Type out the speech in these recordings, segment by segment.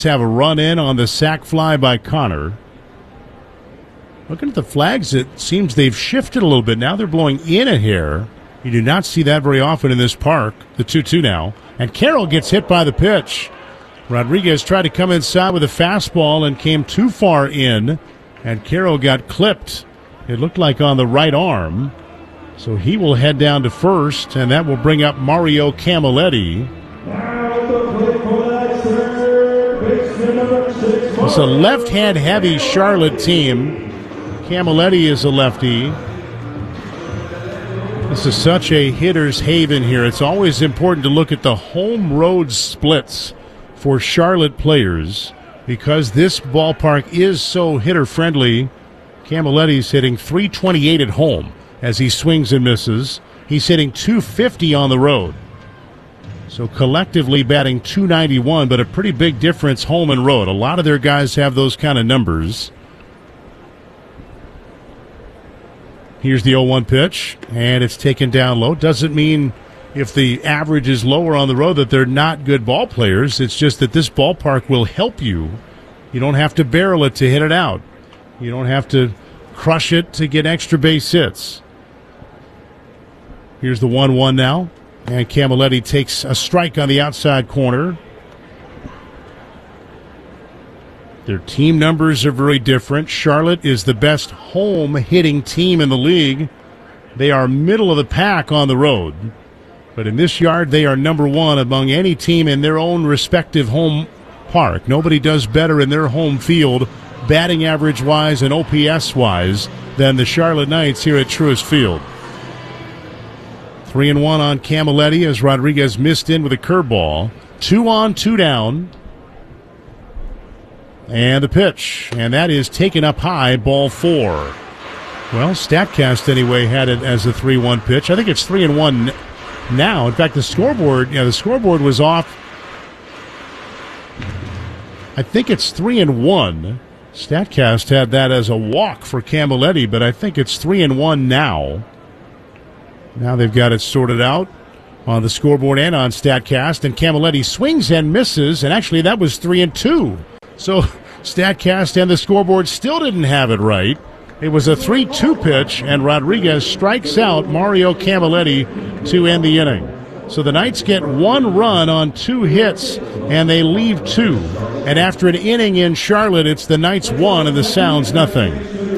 have a run in on the sac fly by Connor. Looking at the flags, it seems they've shifted a little bit. Now they're blowing in a hair. You do not see that very often in this park. The 2-2 now. And Carroll gets hit by the pitch. Rodriguez tried to come inside with a fastball and came too far in. And Carroll got clipped. It looked like on the right arm. So he will head down to first, and that will bring up Mario Camilletti. It's a left-hand heavy Charlotte team. Camilletti is a lefty. This is such a hitter's haven here. It's always important to look at the home road splits for Charlotte players because this ballpark is so hitter-friendly. Camilletti's hitting .328 at home as he swings and misses. He's hitting .250 on the road. So collectively batting .291, but a pretty big difference home and road. A lot of their guys have those kind of numbers. Here's the 0-1 pitch, and it's taken down low. Doesn't mean if the average is lower on the road that they're not good ball players. It's just that this ballpark will help you. You don't have to barrel it to hit it out. You don't have to crush it to get extra base hits. Here's the 1-1 now. And Camilletti takes a strike on the outside corner. Their team numbers are very different. Charlotte is the best home hitting team in the league. They are middle of the pack on the road. But in this yard, they are number one among any team in their own respective home park. Nobody does better in their home field, batting average-wise and OPS-wise, than the Charlotte Knights here at Truist Field. 3-1 on Camilletti as Rodriguez missed in with a curveball. 2 on, 2 down. And the pitch. And that is taken up high, ball 4. Well, StatCast anyway had it as a 3-1 pitch. I think it's 3-1 now. In fact, the scoreboard was off. I think it's 3-1. StatCast had that as a walk for Camilletti, but I think it's 3-1 now. Now they've got it sorted out on the scoreboard and on StatCast. And Camilletti swings and misses, and actually that was 3-2. So StatCast and the scoreboard still didn't have it right. It was a 3-2 pitch, and Rodriguez strikes out Mario Camilletti to end the inning. So the Knights get 1 run on 2 hits, and they leave 2. And after an inning in Charlotte, it's the Knights 1 and the Sounds nothing.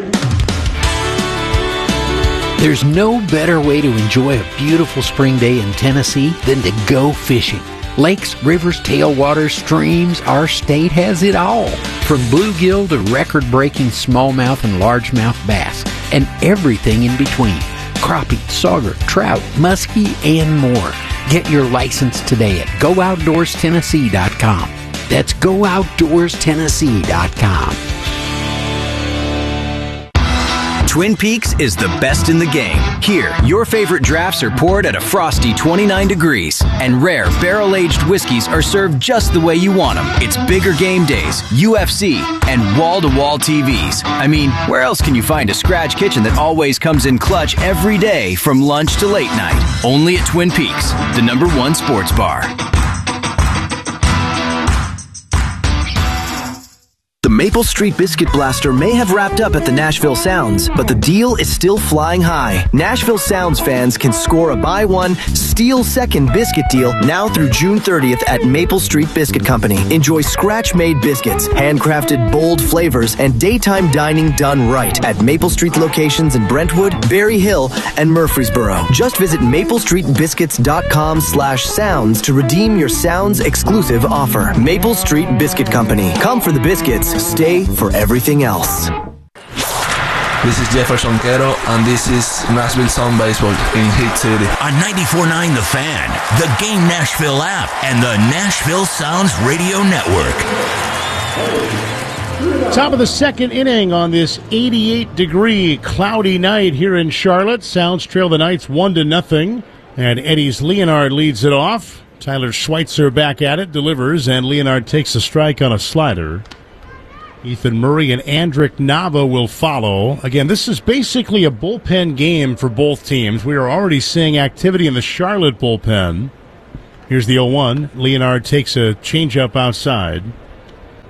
There's no better way to enjoy a beautiful spring day in Tennessee than to go fishing. Lakes, rivers, tailwaters, streams, our state has it all. From bluegill to record-breaking smallmouth and largemouth bass, and everything in between. Crappie, sauger, trout, muskie, and more. Get your license today at GoOutdoorsTennessee.com. That's GoOutdoorsTennessee.com. Twin Peaks is the best in the game. Here, your favorite drafts are poured at a frosty 29 degrees, and rare barrel-aged whiskeys are served just the way you want them. It's bigger game days, UFC, and wall-to-wall TVs. I mean, where else can you find a scratch kitchen that always comes in clutch every day from lunch to late night? Only at Twin Peaks, the #1 sports bar. The Maple Street Biscuit Blaster may have wrapped up at the Nashville Sounds, but the deal is still flying high. Nashville Sounds fans can score a buy one, steal second biscuit deal now through June 30th at Maple Street Biscuit Company. Enjoy scratch-made biscuits, handcrafted bold flavors, and daytime dining done right at Maple Street locations in Brentwood, Berry Hill, and Murfreesboro. Just visit maplestreetbiscuits.com/sounds to redeem your Sounds exclusive offer. Maple Street Biscuit Company. Come for the biscuits. Stay for everything else. This is Jefferson Quero, and this is Nashville Sound Baseball in Hit City. On 94.9 The Fan, the Game Nashville app, and the Nashville Sounds Radio Network. Top of the second inning on this 88-degree cloudy night here in Charlotte. Sounds trail the Knights 1-0, and Eddie's Leonard leads it off. Tyler Schweitzer back at it, delivers, and Leonard takes a strike on a slider. Ethan Murray and Andrick Nava will follow. Again, this is basically a bullpen game for both teams. We are already seeing activity in the Charlotte bullpen. Here's the 0-1. Leonard takes a changeup outside.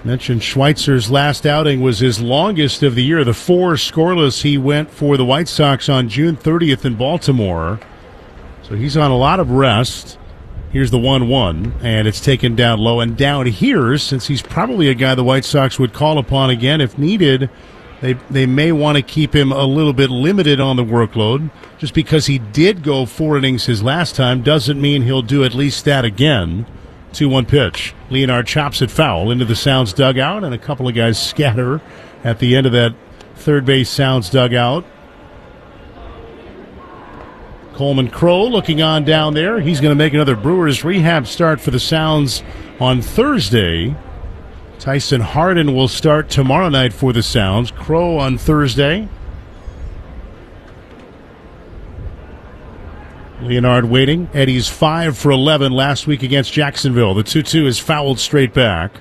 Mentioned Schweitzer's last outing was his longest of the year. The 4 scoreless he went for the White Sox on June 30th in Baltimore. So he's on a lot of rest. Here's the 1-1, and it's taken down low. And down here, since he's probably a guy the White Sox would call upon again if needed, they may want to keep him a little bit limited on the workload. Just because he did go 4 innings his last time doesn't mean he'll do at least that again. 2-1 pitch. Leonard chops it foul into the Sounds dugout, and a couple of guys scatter at the end of that third base Sounds dugout. Coleman Crow looking on down there. He's going to make another Brewers rehab start for the Sounds on Thursday. Tyson Harden will start tomorrow night for the Sounds. Crow on Thursday. Leonard waiting. Eddie's 5 for 11 last week against Jacksonville. The 2-2 is fouled straight back.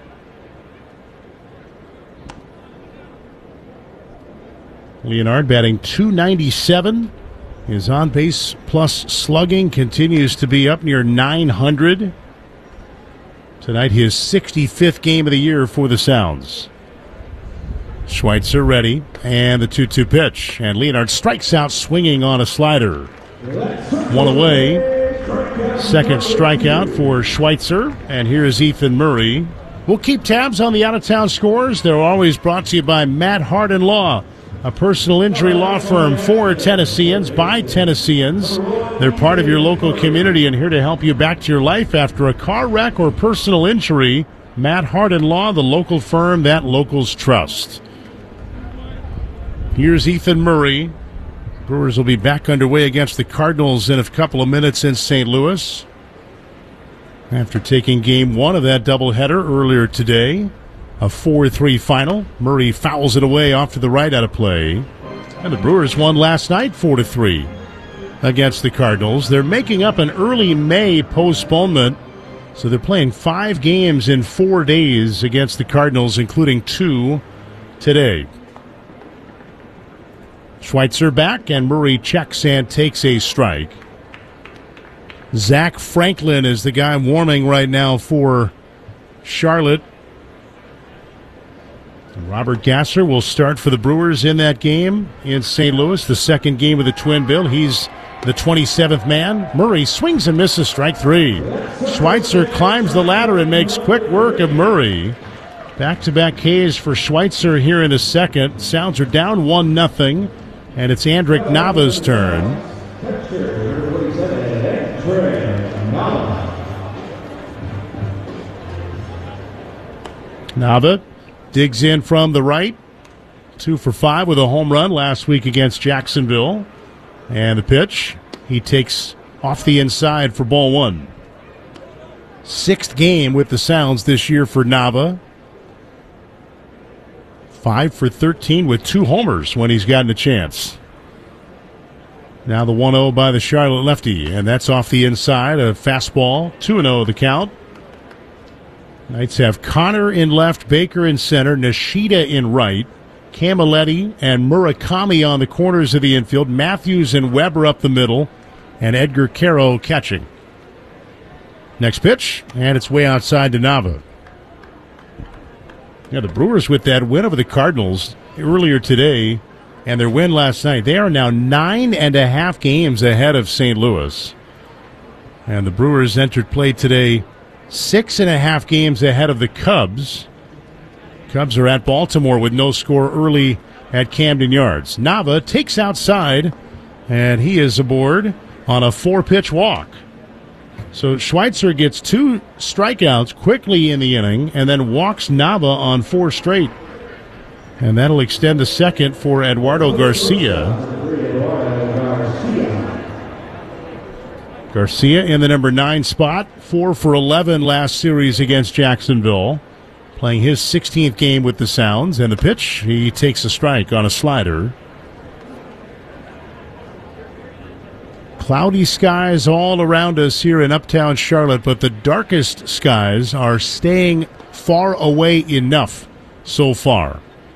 Leonard batting .297. His on-base plus slugging continues to be up near 900. Tonight his 65th game of the year for the Sounds. Schweitzer ready, and the 2-2 pitch. And Leonard strikes out swinging on a slider. 1 away. Second strikeout for Schweitzer. And here's Ethan Murray. We'll keep tabs on the out-of-town scores. They're always brought to you by Matt Hardin Law, a personal injury law firm for Tennesseans, by Tennesseans. They're part of your local community and here to help you back to your life after a car wreck or personal injury. Matt Hardin Law, the local firm that locals trust. Here's Ethan Murray. Brewers will be back underway against the Cardinals in a couple of minutes in St. Louis. After taking game 1 of that doubleheader earlier today, a 4-3 final. Murray fouls it away off to the right out of play. And the Brewers won last night 4-3 against the Cardinals. They're making up an early May postponement, so they're playing 5 games in 4 days against the Cardinals, including 2 today. Schweitzer back, and Murray checks and takes a strike. Zach Franklin is the guy warming right now for Charlotte. Robert Gasser will start for the Brewers in that game in St. Louis, the second game of the twin bill. He's the 27th man. Murray swings and misses, strike 3. Schweitzer climbs the ladder and makes quick work of Murray. Back-to-back Ks for Schweitzer here in the second. Sounds are down 1-0, and it's Andrick Nava's turn. Nava digs in from the right. 2 for 5 with a home run last week against Jacksonville. And the pitch, he takes off the inside for ball 1. 6th game with the Sounds this year for Nava. 5 for 13 with 2 homers when he's gotten a chance. Now the 1-0 by the Charlotte lefty, and that's off the inside. A fastball, 2-0 the count. Knights have Connor in left, Baker in center, Nishida in right, Camilletti and Murakami on the corners of the infield, Matthews and Weber up the middle, and Edgar Caro catching. Next pitch, and it's way outside to Nava. Yeah, the Brewers with that win over the Cardinals earlier today and their win last night, they are now 9.5 games ahead of St. Louis. And the Brewers entered play today 6.5 games ahead of the Cubs. Cubs are at Baltimore with no score early at Camden Yards. Nava takes outside, and he is aboard on a 4-pitch walk. So Schweitzer gets 2 strikeouts quickly in the inning and then walks Nava on 4 straight. And that'll extend the second for Eduardo Garcia. Garcia in the number 9 spot, 4 for 11 last series against Jacksonville. Playing his 16th game with the Sounds. And the pitch, he takes a strike on a slider. Cloudy skies all around us here in uptown Charlotte, but the darkest skies are staying far away enough so far.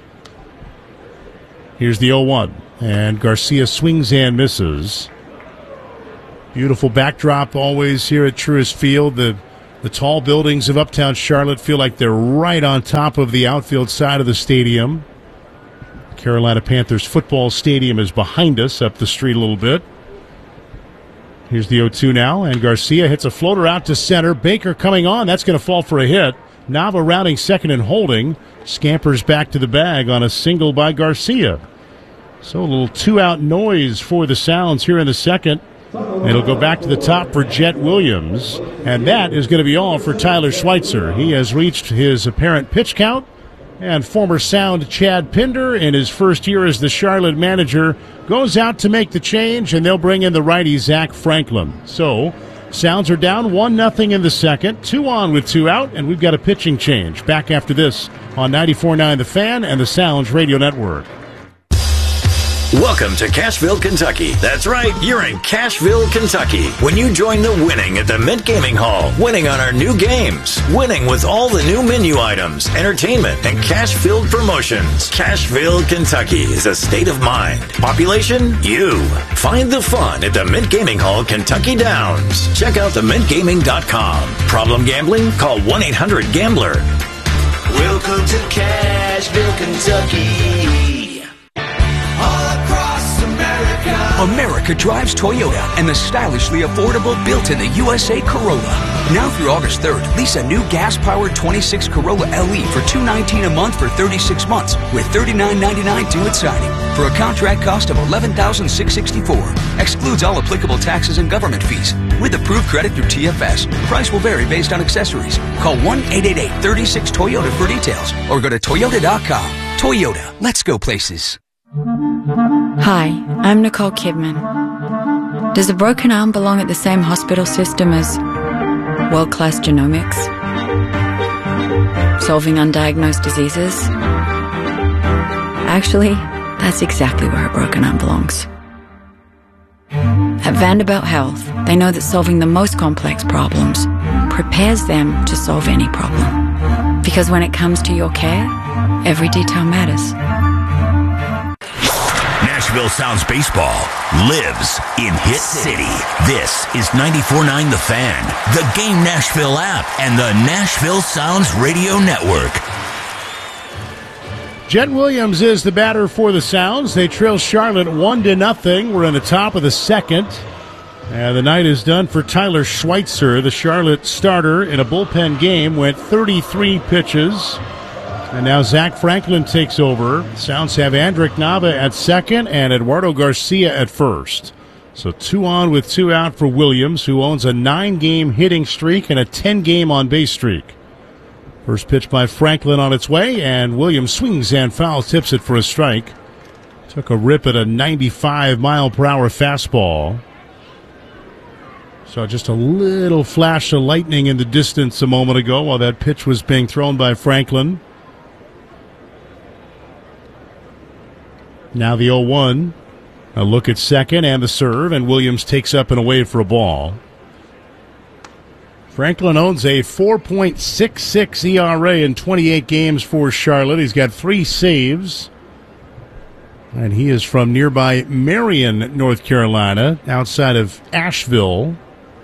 Here's the 0-1, and Garcia swings and misses. Beautiful backdrop always here at Truist Field. The The tall buildings of uptown Charlotte feel like they're right on top of the outfield side of the stadium. Carolina Panthers football stadium is behind us up the street a little bit. Here's the 0-2 now, and Garcia hits a floater out to center. Baker coming on. That's going to fall for a hit. Nava rounding second and holding. Scampers back to the bag on a single by Garcia. So a little two-out noise for the Sounds here in the second. It'll go back to the top for Jet Williams. And that is going to be all for Tyler Schweitzer. He has reached his apparent pitch count. And former Sound Chad Pinder, in his first year as the Charlotte manager, goes out to make the change, and they'll bring in the righty Zach Franklin. So, Sounds are down 1-0 in the second, 2 on with 2 out, and we've got a pitching change. Back after this on 94.9 The Fan and the Sounds Radio Network. Welcome to Cashville, Kentucky. That's right, you're in Cashville, Kentucky. When you join the winning at the Mint Gaming Hall, winning on our new games, winning with all the new menu items, entertainment, and cash-filled promotions. Cashville, Kentucky is a state of mind. Population? You. Find the fun at the Mint Gaming Hall, Kentucky Downs. Check out themintgaming.com. Problem gambling? Call 1-800-GAMBLER. Welcome to Cashville, Kentucky. America drives Toyota and the stylishly affordable built-in the USA Corolla. Now through August 3rd, lease a new gas-powered 26 Corolla LE for $219 a month for 36 months with $39.99 due at signing for a contract cost of $11,664. Excludes all applicable taxes and government fees. With approved credit through TFS, price will vary based on accessories. Call 1-888-36-TOYOTA for details or go to Toyota.com. Toyota, let's go places. Hi, I'm Nicole Kidman. Does a broken arm belong at the same hospital system as world-class genomics? Solving undiagnosed diseases? Actually, that's exactly where a broken arm belongs. At Vanderbilt Health, they know that solving the most complex problems prepares them to solve any problem. Because when it comes to your care, every detail matters. Nashville Sounds baseball lives in Hit City. This is 94.9 The Fan, the Game Nashville app, and the Nashville Sounds Radio Network. Jet Williams is the batter for the Sounds. They trail Charlotte 1-0. We're in the top of the second. And the night is done for Tyler Schweitzer. The Charlotte starter in a bullpen game went 33 pitches. And now Zach Franklin takes over. Sounds have Andrick Nava at second and Eduardo Garcia at first. So 2 on with 2 out for Williams, who owns a 9-game hitting streak and a 10-game on-base streak. First pitch by Franklin on its way, and Williams swings and fouls, tips it for a strike. Took a rip at a 95-mile-per-hour fastball. Saw just a little flash of lightning in the distance a moment ago while that pitch was being thrown by Franklin. Now the 0-1. A look at second and the serve, and Williams takes up and away for a ball. Franklin owns a 4.66 ERA in 28 games for Charlotte. He's got 3 saves. And he is from nearby Marion, North Carolina, outside of Asheville.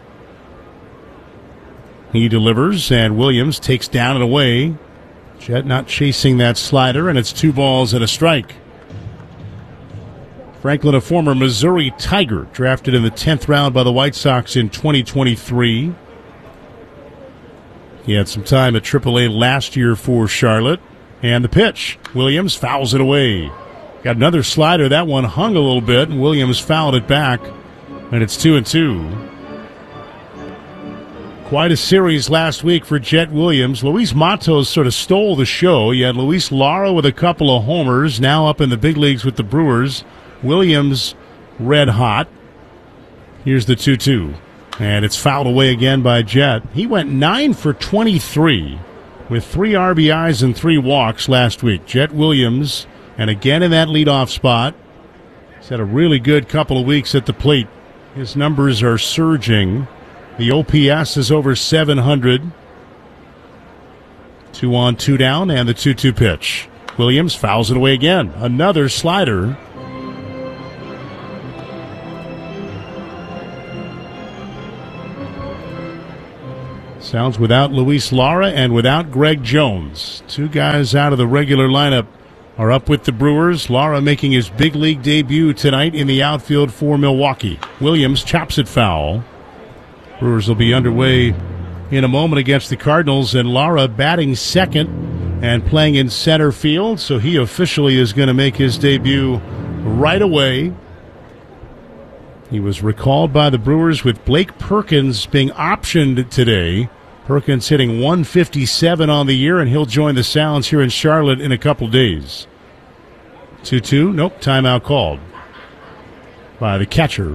He delivers, and Williams takes down and away. Jet not chasing that slider, and it's 2 balls and a strike. Franklin, a former Missouri Tiger, drafted in the 10th round by the White Sox in 2023. He had some time at AAA last year for Charlotte. And the pitch, Williams fouls it away. Got another slider. That one hung a little bit, and Williams fouled it back. And it's 2-2. Quite a series last week for Jet Williams. Luis Matos sort of stole the show. You had Luis Lara with a couple of homers, now up in the big leagues with the Brewers. Williams red hot. Here's the 2-2. And it's fouled away again by Jet. He went 9 for 23 with 3 RBIs and 3 walks last week. Jet Williams, and again in that leadoff spot. He's had a really good couple of weeks at the plate. His numbers are surging. The OPS is over 700. 2 on, 2 down, and the 2-2 pitch. Williams fouls it away again. Another slider. Sounds without Luis Lara and without Greg Jones. Two guys out of the regular lineup are up with the Brewers. Lara making his big league debut tonight in the outfield for Milwaukee. Williams chops it foul. Brewers will be underway in a moment against the Cardinals, and Lara batting second and playing in center field, so he officially is going to make his debut right away. He was recalled by the Brewers with Blake Perkins being optioned today. Perkins hitting 157 on the year, and he'll join the Sounds here in Charlotte in a couple days. 2-2, nope, timeout called by the catcher.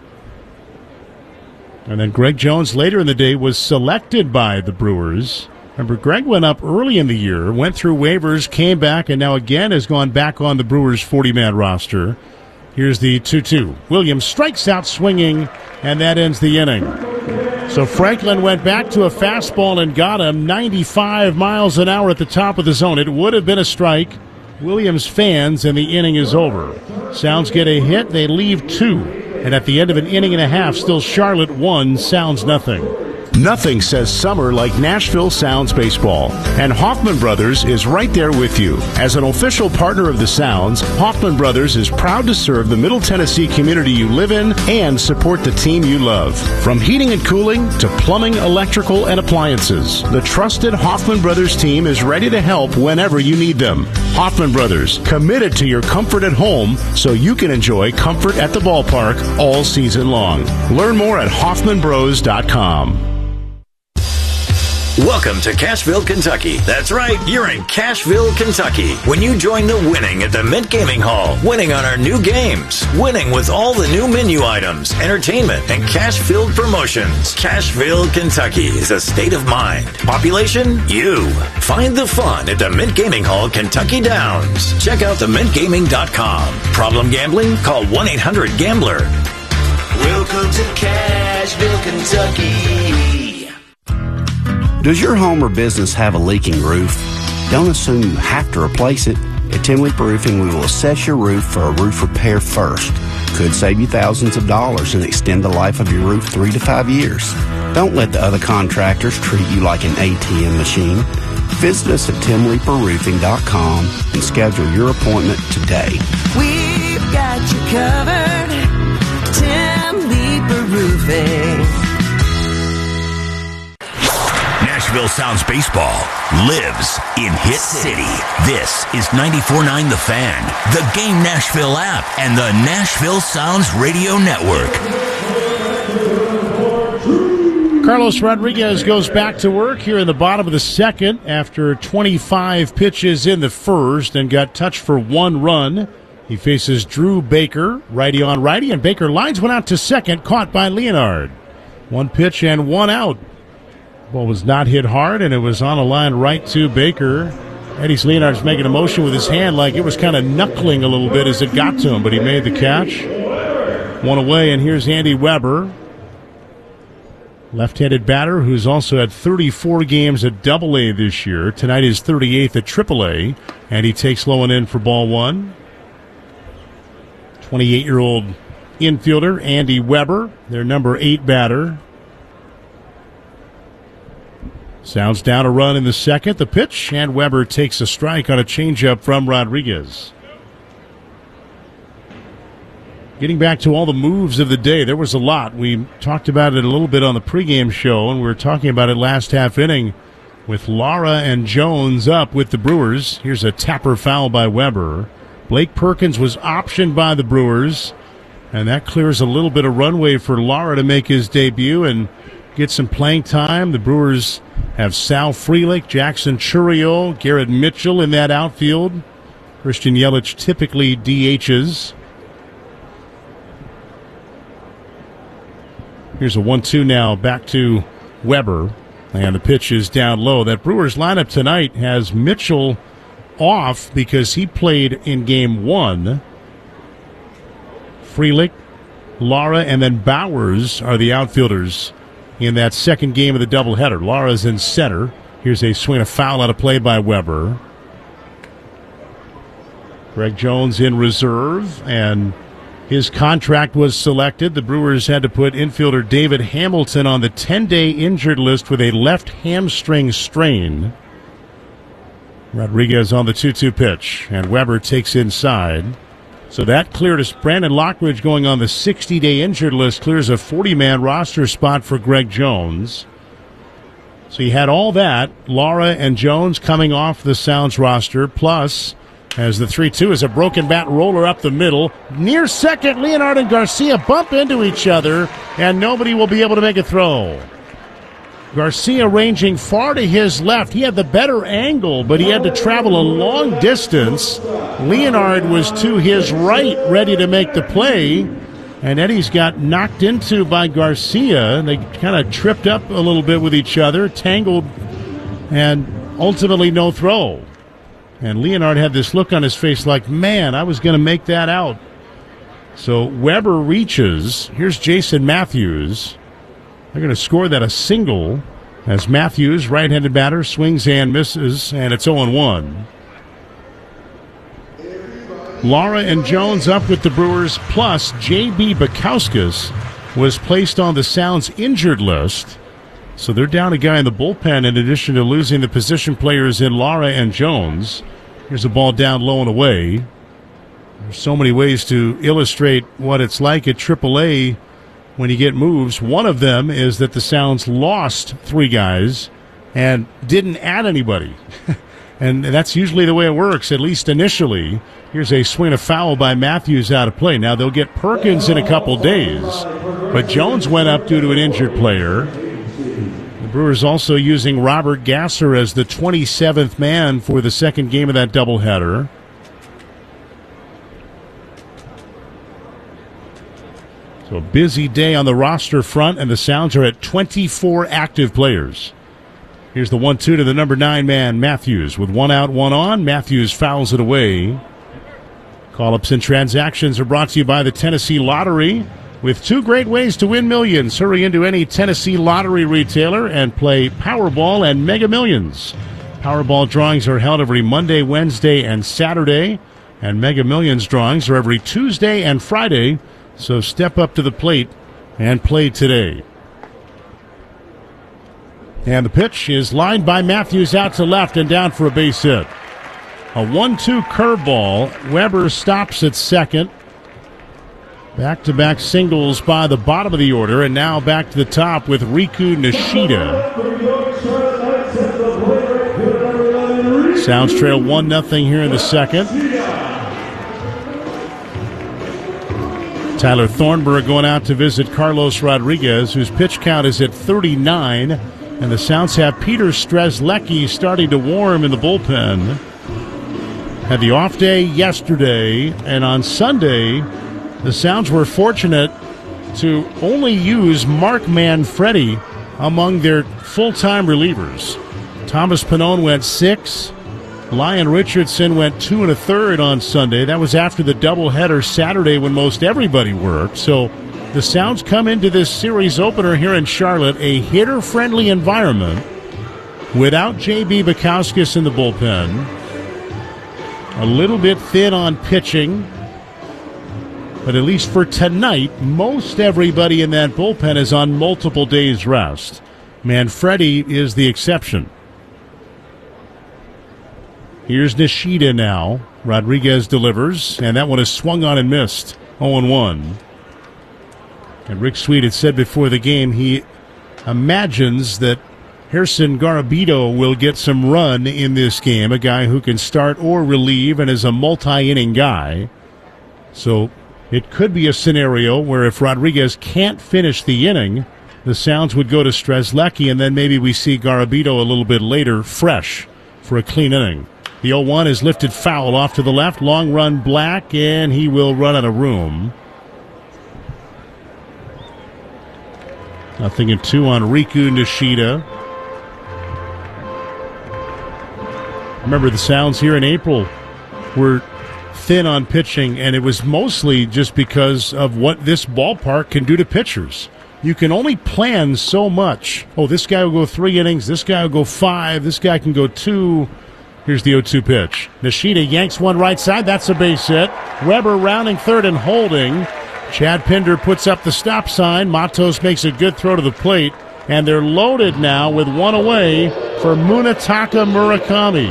And then Greg Jones later in the day was selected by the Brewers. Remember, Greg went up early in the year, went through waivers, came back, and now again has gone back on the Brewers' 40-man roster. Here's the 2-2. Williams strikes out swinging, and that ends the inning. So Franklin went back to a fastball and got him 95 miles an hour at the top of the zone. It would have been a strike. Williams fans, and the inning is over. Sounds get a hit. They leave 2. And at the end of an inning and a half, still Charlotte 1, Sounds nothing. Nothing says summer like Nashville Sounds baseball. And Hoffman Brothers is right there with you. As an official partner of the Sounds, Hoffman Brothers is proud to serve the Middle Tennessee community you live in and support the team you love. From heating and cooling to plumbing, electrical, and appliances, the trusted Hoffman Brothers team is ready to help whenever you need them. Hoffman Brothers, committed to your comfort at home so you can enjoy comfort at the ballpark all season long. Learn more at hoffmanbros.com. Welcome to Cashville, Kentucky. That's right, you're in Cashville, Kentucky. When you join the winning at the Mint Gaming Hall, winning on our new games, winning with all the new menu items, entertainment, and cash-filled promotions. Cashville, Kentucky is a state of mind. Population? You. Find the fun at the Mint Gaming Hall, Kentucky Downs. Check out themintgaming.com. Problem gambling? Call 1-800-GAMBLER. Welcome to Cashville, Kentucky. Does your home or business have a leaking roof? Don't assume you have to replace it. At Tim Leeper Roofing, we will assess your roof for a roof repair first. Could save you thousands of dollars and extend the life of your roof 3 to 5 years. Don't let the other contractors treat you like an ATM machine. Visit us at timleeperroofing.com and schedule your appointment today. We've got you covered. Tim Leeper Roofing. Nashville Sounds baseball lives in Hit City. This is 94.9 The Fan, the Game Nashville app, and the Nashville Sounds Radio Network. Carlos Rodriguez goes back to work here in the bottom of the second after 25 pitches in the first and got touched for 1 run. He faces Drew Baker, righty on righty, and Baker lines one out to second, caught by Leonard. 1 pitch and 1 out. Ball was not hit hard, and it was on a line right to Baker. Eddie Leonard's making a motion with his hand like it was kind of knuckling a little bit as it got to him, but he made the catch. 1 away, and here's Andy Weber. Left-handed batter who's also had 34 games at AA this year. Tonight is 38th at AAA, and he takes low and in for ball 1. 28-year-old infielder Andy Weber, their number 8 batter. Sounds down a run in the second. The pitch, and Weber takes a strike on a changeup from Rodriguez. Getting back to all the moves of the day, there was a lot. We talked about it a little bit on the pregame show, and we were talking about it last half inning with Lara and Jones up with the Brewers. Here's a tapper foul by Weber. Blake Perkins was optioned by the Brewers, and that clears a little bit of runway for Lara to make his debut and get some playing time. The Brewers have Sal Frelick, Jackson Chourio, Garrett Mitchell in that outfield. Christian Yelich typically DHs. Here's a 1-2 now back to Weber, and the pitch is down low. That Brewers lineup tonight has Mitchell off because he played in game 1. Frelick, Lara, and then Bowers are the outfielders in that second game of the doubleheader. Lara's in center. Here's a swing, a foul out of play by Weber. Greg Jones in reserve, and his contract was selected. The Brewers had to put infielder David Hamilton on the 10-day injured list with a left hamstring strain. Rodriguez on the 2-2 pitch, and Weber takes inside. So that cleared us. Brandon Lockridge going on the 60-day injured list clears a 40-man roster spot for Greg Jones. So you had all that. Lara and Jones coming off the Sounds roster, plus as the 3-2 is a broken bat roller up the middle. Near second, Leonard and Garcia bump into each other, and nobody will be able to make a throw. Garcia ranging far to his left. He had the better angle, but he had to travel a long distance. Leonard was to his right, ready to make the play, and Eddie's got knocked into by Garcia. They kind of tripped up a little bit with each other, tangled, and ultimately no throw. And Leonard had this look on his face like, man, I was going to make that out. So Weber reaches. Here's Jason Matthews. They're going to score that a single as Matthews, right-handed batter, swings and misses, and it's 0-1. Lara and Jones up with the Brewers, plus J.B. Bukowskis was placed on the Sounds injured list. So they're down a guy in the bullpen in addition to losing the position players in Lara and Jones. Here's a ball down low and away. There's so many ways to illustrate what it's like at AAA when you get moves. One of them is that the Sounds lost 3 guys and didn't add anybody. And that's usually the way it works, at least initially. Here's a swing of foul by Matthews out of play. Now they'll get Perkins in a couple days, but Jones went up due to an injured player. The Brewers also using Robert Gasser as the 27th man for the second game of that doubleheader. So a busy day on the roster front, and the Sounds are at 24 active players. Here's the 1-2 to the number 9 man, Matthews. With 1 out, 1 on, Matthews fouls it away. Call-ups and transactions are brought to you by the Tennessee Lottery. With 2 great ways to win millions, hurry into any Tennessee Lottery retailer and play Powerball and Mega Millions. Powerball drawings are held every Monday, Wednesday, and Saturday, and Mega Millions drawings are every Tuesday and Friday. So step up to the plate and play today. And the pitch is lined by Matthews out to left and down for a base hit. A 1-2 curveball. Weber stops at second. Back-to-back singles by the bottom of the order, and now back to the top with Riku Nishida. Sounds trail 1-0 here in the second. Tyler Thornburg going out to visit Carlos Rodriguez, whose pitch count is at 39. And the Sounds have Peter Strzelecki starting to warm in the bullpen. Had the off day yesterday, and on Sunday, the Sounds were fortunate to only use Mark Manfredi among their full-time relievers. Thomas Pannone went 6. Lyon Richardson went 2 1/3 on Sunday. That was after the doubleheader Saturday when most everybody worked. So the Sounds come into this series opener here in Charlotte, a hitter-friendly environment, without J.B. Bukowskis in the bullpen. A little bit thin on pitching, but at least for tonight, most everybody in that bullpen is on multiple days' rest. Manfredi is the exception. Here's Nishida now. Rodriguez delivers, and that one is swung on and missed. 0-1. And Rick Sweet had said before the game he imagines that Gerson Garabito will get some run in this game, a guy who can start or relieve and is a multi-inning guy. So it could be a scenario where if Rodriguez can't finish the inning, the Sounds would go to Strzelecki, and then maybe we see Garabito a little bit later fresh for a clean inning. The 0-1 is lifted foul off to the left. Long run Black, and he will run out of room. 0-2 on Riku Nishida. Remember, the Sounds here in April were thin on pitching, and it was mostly just because of what this ballpark can do to pitchers. You can only plan so much. Oh, this guy will go 3 innings. This guy will go 5. This guy can go 2. Here's the 0-2 pitch. Nishida yanks one right side. That's a base hit. Weber rounding third and holding. Chad Pinder puts up the stop sign. Matos makes a good throw to the plate. And they're loaded now with one away for Munetaka Murakami.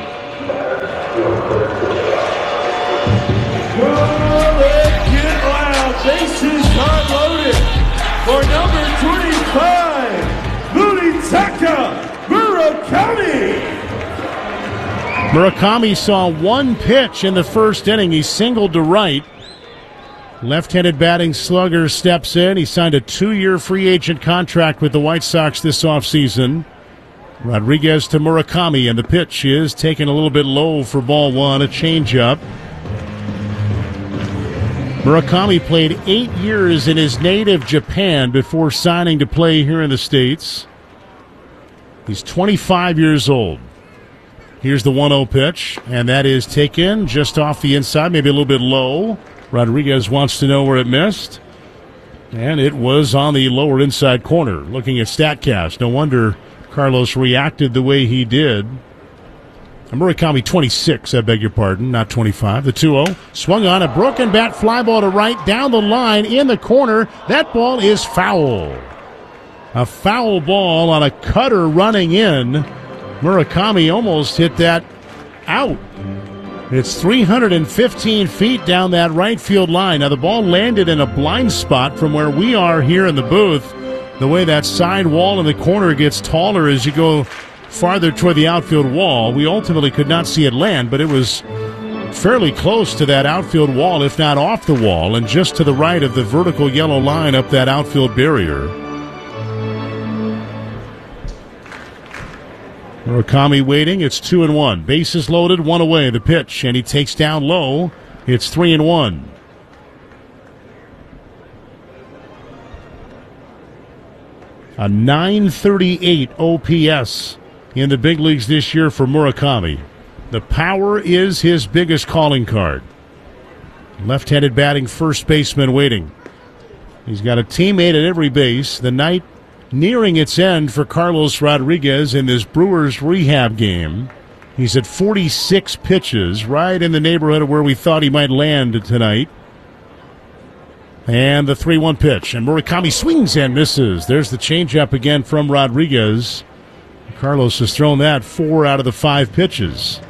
Get loud. Bases are loaded for number 25, Munetaka Murakami. Murakami saw one pitch in the first inning. He singled to right. Left-handed batting slugger steps in. He signed a 2-year free agent contract with the White Sox this offseason. Rodriguez to Murakami, and the pitch is taken a little bit low for ball one, a changeup. Murakami played 8 years in his native Japan before signing to play here in the States. He's 25 years old. Here's the 1-0 pitch, and that is taken just off the inside, maybe a little bit low. Rodriguez wants to know where it missed, and it was on the lower inside corner. Looking at StatCast, no wonder Carlos reacted the way he did. Murakami 26, I beg your pardon, not 25. The 2-0 swung on, a broken bat fly ball to right, down the line, in the corner. That ball is foul. A foul ball on a cutter running in. Murakami almost hit that out. It's 315 feet down that right field line. Now, the ball landed in a blind spot from where we are here in the booth. The way that side wall in the corner gets taller as you go farther toward the outfield wall. We ultimately could not see it land, but it was fairly close to that outfield wall, if not off the wall, and just to the right of the vertical yellow line up that outfield barrier. Murakami waiting. It's 2-1. Bases loaded, one away. The pitch, and he takes down low. It's 3-1. A .938 OPS in the big leagues this year for Murakami. The power is his biggest calling card. Left-handed batting first baseman waiting. He's got a teammate at every base. The night nearing its end for Carlos Rodriguez in this Brewers rehab game. He's at 46 pitches, right in the neighborhood of where we thought he might land tonight. And the 3-1 pitch, and Murakami swings and misses. There's the changeup again from Rodriguez. Carlos has thrown that 4 out of the 5 pitches.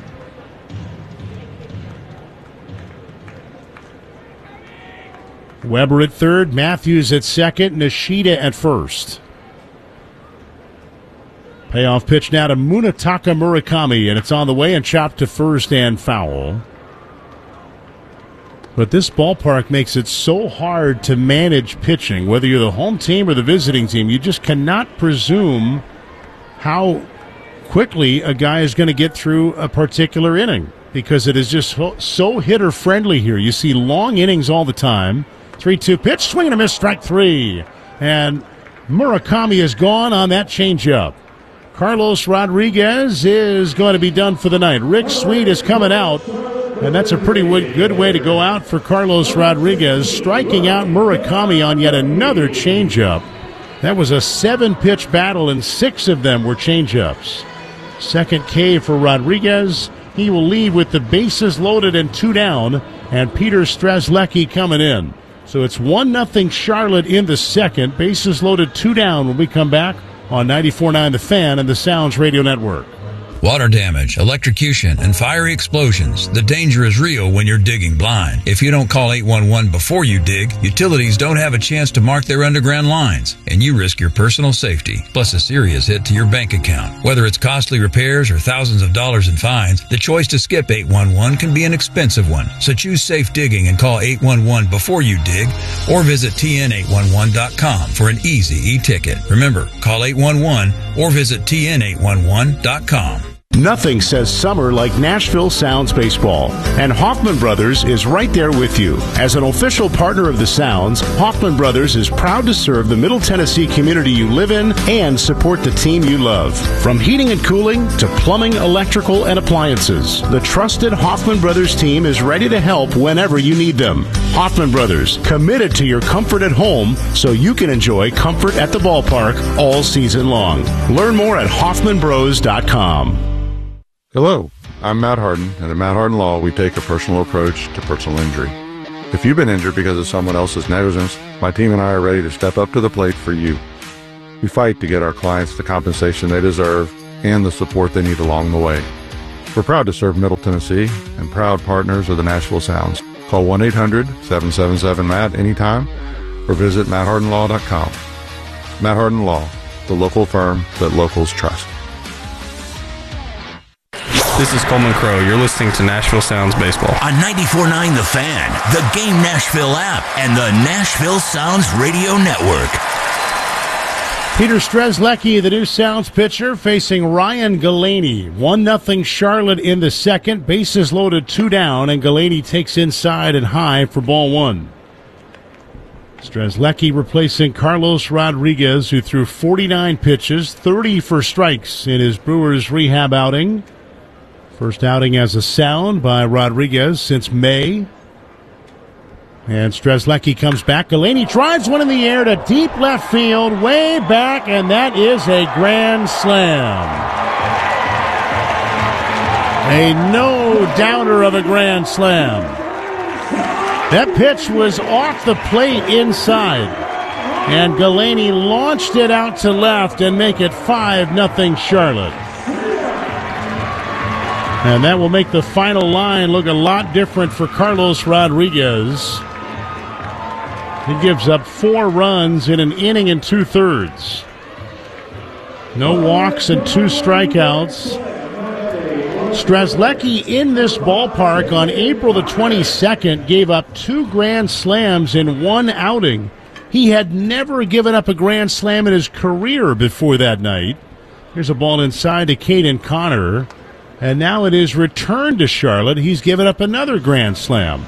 Weber at third, Matthews at second, Nishida at first. Payoff pitch now to Munetaka Murakami, and it's on the way and chopped to first and foul. But this ballpark makes it so hard to manage pitching, whether you're the home team or the visiting team. You just cannot presume how quickly a guy is going to get through a particular inning, because it is just so hitter-friendly here. You see long innings all the time. 3-2 pitch, swing and a miss, strike 3. And Murakami is gone on that changeup. Carlos Rodriguez is going to be done for the night. Rick Sweet is coming out, and that's a pretty good way to go out for Carlos Rodriguez, striking out Murakami on yet another changeup. That was a 7-pitch battle, and 6 of them were changeups. Second K for Rodriguez. He will leave with the bases loaded and 2 down, and Peter Strzelecki coming in. So it's 1-0 Charlotte in the second. Bases loaded, 2 down when we come back on 94.9 The Fan and the Sounds Radio Network. Water damage, electrocution, and fiery explosions. The danger is real when you're digging blind. If you don't call 811 before you dig, utilities don't have a chance to mark their underground lines, and you risk your personal safety, plus a serious hit to your bank account. Whether it's costly repairs or thousands of dollars in fines, the choice to skip 811 can be an expensive one. So choose safe digging and call 811 before you dig, or visit tn811.com for an easy e-ticket. Remember, call 811 or visit tn811.com. Nothing says summer like Nashville Sounds Baseball, and Hoffman Brothers is right there with you. As an official partner of the Sounds, Hoffman Brothers is proud to serve the Middle Tennessee community you live in and support the team you love. From heating and cooling to plumbing, electrical, and appliances, the trusted Hoffman Brothers team is ready to help whenever you need them. Hoffman Brothers, committed to your comfort at home so you can enjoy comfort at the ballpark all season long. Learn more at HoffmanBros.com. Hello, I'm Matt Harden, and at Matt Harden Law, we take a personal approach to personal injury. If you've been injured because of someone else's negligence, my team and I are ready to step up to the plate for you. We fight to get our clients the compensation they deserve and the support they need along the way. We're proud to serve Middle Tennessee and proud partners of the Nashville Sounds. Call 1-800-777-MATT anytime or visit MattHardenLaw.com. Matt Harden Law, the local firm that locals trust. This is Coleman Crow. You're listening to Nashville Sounds Baseball. On 94.9 The Fan, the Game Nashville app, and the Nashville Sounds Radio Network. Peter Strzelecki, the new Sounds pitcher, facing Ryan Galaney. 1-0 Charlotte in the second. Bases loaded, 2 down, and Galaney takes inside and high for ball 1. Strzelecki replacing Carlos Rodriguez, who threw 49 pitches, 30 for strikes in his Brewers rehab outing. First outing as a Sound by Rodriguez since May. And Strzelecki comes back. Galaney drives one in the air to deep left field, way back, and that is a grand slam. A no-doubter of a grand slam. That pitch was off the plate inside, and Galaney launched it out to left and make it 5-0 Charlotte. And that will make the final line look a lot different for Carlos Rodriguez. He gives up 4 runs in an inning and 2/3. No walks and 2 strikeouts. Strzelecki in this ballpark on April the 22nd gave up 2 grand slams in 1 outing. He had never given up a grand slam in his career before that night. Here's a ball inside to Caden Connor. And now it is returned to Charlotte. He's given up another grand slam.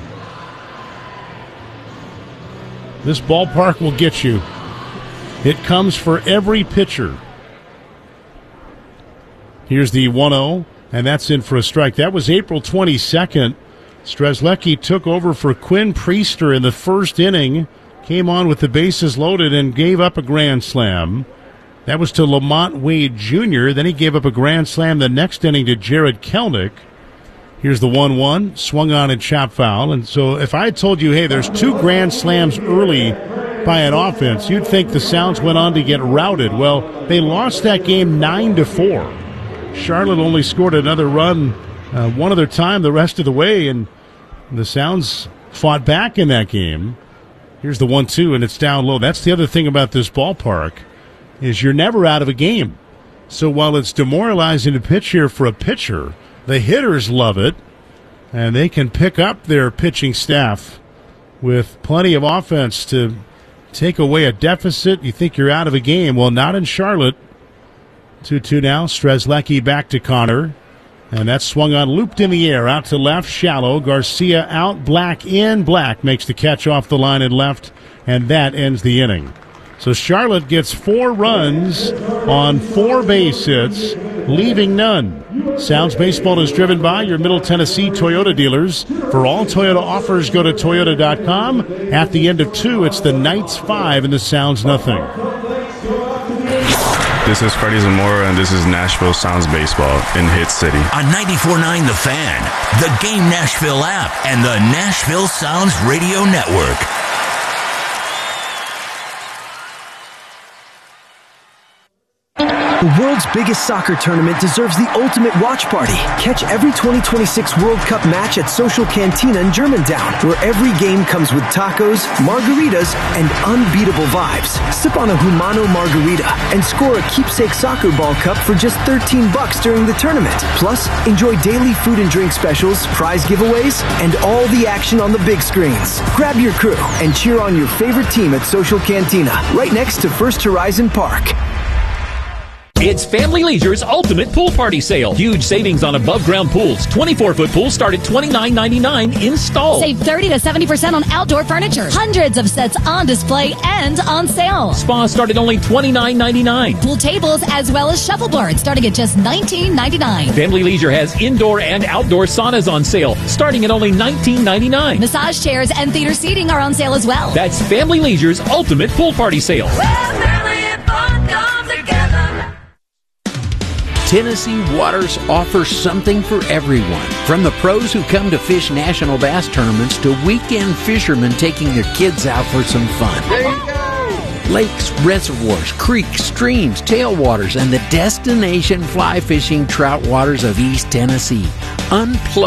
This ballpark will get you. It comes for every pitcher. Here's the 1-0, and that's in for a strike. That was April 22nd. Strzelecki took over for Quinn Priester in the first inning, came on with the bases loaded, and gave up a grand slam. That was to Lamont Wade Jr. Then he gave up a grand slam the next inning to Jared Kelnick. Here's the 1-1, swung on and chopped foul. And so if I had told you, hey, there's 2 grand slams early by an offense, you'd think the Sounds went on to get routed. Well, they lost that game 9-4. Charlotte only scored another run one other time the rest of the way, and the Sounds fought back in that game. Here's the 1-2, and it's down low. That's the other thing about this ballpark, is you're never out of a game. So while it's demoralizing to pitch here for a pitcher, the hitters love it, and they can pick up their pitching staff with plenty of offense to take away a deficit. You think you're out of a game. Well, not in Charlotte. 2-2 now. Strzelecki back to Connor. And that's swung on, looped in the air, out to left, shallow. Garcia out, Black in. Black makes the catch off the line and left, and that ends the inning. So Charlotte gets 4 runs on 4 base hits, leaving none. Sounds Baseball is driven by your Middle Tennessee Toyota dealers. For all Toyota offers, go to Toyota.com. At the end of 2, it's the Knights 5 and the Sounds nothing. This is Freddie Zamora, and this is Nashville Sounds Baseball in Hit City. On 94.9 The Fan, the Game Nashville app, and the Nashville Sounds Radio Network. The world's biggest soccer tournament deserves the ultimate watch party. Catch every 2026 World Cup match at Social Cantina in Germantown, where every game comes with tacos, margaritas, and unbeatable vibes. Sip on a Humano margarita and score a keepsake soccer ball cup for just $13 during the tournament. Plus, enjoy daily food and drink specials, prize giveaways, and all the action on the big screens. Grab your crew and cheer on your favorite team at Social Cantina, right next to First Horizon Park. It's Family Leisure's Ultimate Pool Party Sale. Huge savings on above-ground pools. 24-foot pools start at $29.99 installed. Save 30 to 70% on outdoor furniture. Hundreds of sets on display and on sale. Spas start at only $29.99. Pool tables as well as shuffleboards starting at just $19.99. Family Leisure has indoor and outdoor saunas on sale starting at only $19.99. Massage chairs and theater seating are on sale as well. That's Family Leisure's Ultimate Pool Party Sale. Family and fun come together. Tennessee Waters offers something for everyone, from the pros who come to fish national bass tournaments to weekend fishermen taking their kids out for some fun. There you go. Lakes, reservoirs, creeks, streams, tailwaters, and the destination fly fishing trout waters of East Tennessee. Unplug